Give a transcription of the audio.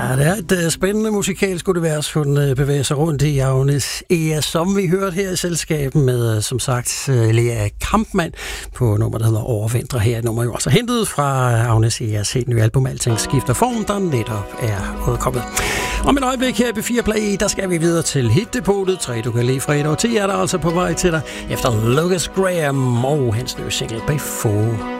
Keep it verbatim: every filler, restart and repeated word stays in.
Ja, det er et uh, spændende musikalsk univers, hun uh, bevæger sig rundt i, Agnes Ea, som vi hørte her i selskabet med, uh, som sagt, uh, Lea Kampmann på nummer, der hedder Overvintre. Her et nummer jo også hentet fra Agnes Eas helt nye album, Alting skifter form, der netop er udkommet. Om et øjeblik her i B fire Play, der skal vi videre til hitdepotet. Tre, du kan lide fra et år til, er der altså på vej til dig efter Lucas Graham og hans nye single Before